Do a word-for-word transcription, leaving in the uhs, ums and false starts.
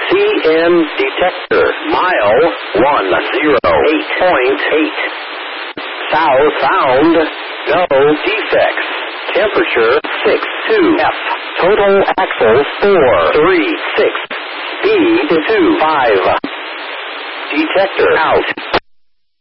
C M detector. Mile one oh eight point eight. South sound. No defects. Temperature six two F. Total axles four three six. Speed two five. Detector out.